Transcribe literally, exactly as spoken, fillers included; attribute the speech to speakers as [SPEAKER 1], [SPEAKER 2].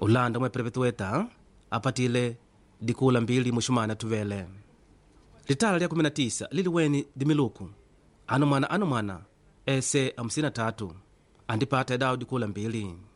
[SPEAKER 1] ulanda mwe prepetueta apatile dikula mbili mushumana tuvele litala lya kumi na tisa liliweni dimiluku ano mwana ano mwana ese hamsini na tatu andipata edao dikula mbili